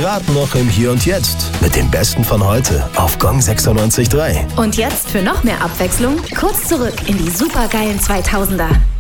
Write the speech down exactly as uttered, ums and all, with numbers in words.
gerade noch im Hier und Jetzt mit dem Besten von heute auf Gong sechsundneunzig Komma drei. Und jetzt für noch mehr Abwechslung kurz zurück in die supergeilen zweitausender.